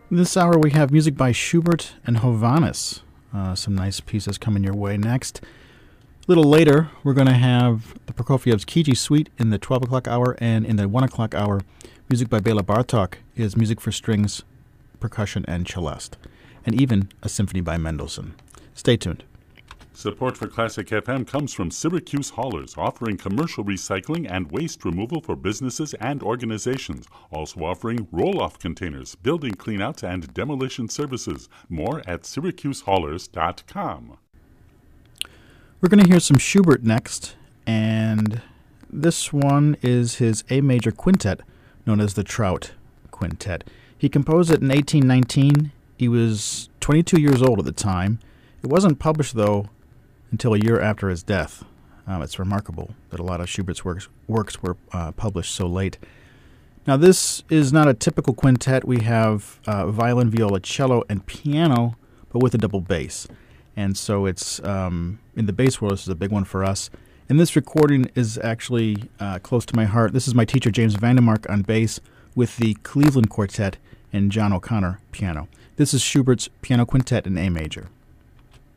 This hour we have music by Schubert and Hovhannes. Some nice pieces coming your way next. A little later, we're going to have the Prokofiev's Kiji Suite in the 12 o'clock hour, and in the 1 o'clock hour, music by Bela Bartok is music for strings, percussion, and celeste, and even a symphony by Mendelssohn. Stay tuned. Support for Classic FM comes from Syracuse Haulers, offering commercial recycling and waste removal for businesses and organizations. Also offering roll-off containers, building cleanouts, and demolition services. More at syracusehaulers.com. We're going to hear some Schubert next, and this one is his A major quintet, known as the Trout Quintet. He composed it in 1819. He was 22 years old at the time. It wasn't published, though, until a year after his death. It's remarkable that a lot of Schubert's works were published so late. Now, this is not a typical quintet. We have violin, viola, cello, and piano, but with a double bass. And so it's, in the bass world, this is a big one for us. And this recording is actually close to my heart. This is my teacher, James Vandermark, on bass, with the Cleveland Quartet and John O'Connor piano. This is Schubert's Piano Quintet in A major.